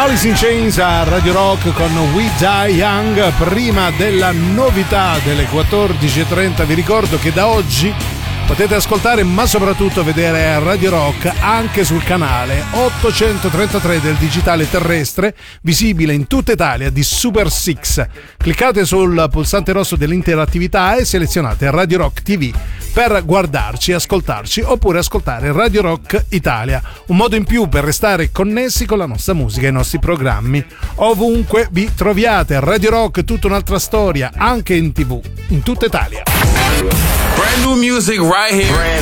Alice in Chains a Radio Rock con We Die Young, prima della novità delle 14.30. Vi ricordo che da oggi potete ascoltare ma soprattutto vedere Radio Rock anche sul canale 833 del digitale terrestre, visibile in tutta Italia, di Super 6. Cliccate sul pulsante rosso dell'interattività e selezionate Radio Rock TV per guardarci, ascoltarci oppure ascoltare Radio Rock Italia, un modo in più per restare connessi con la nostra musica e i nostri programmi ovunque vi troviate. Radio Rock, tutta un'altra storia, anche in TV in tutta Italia. Brand new music right here.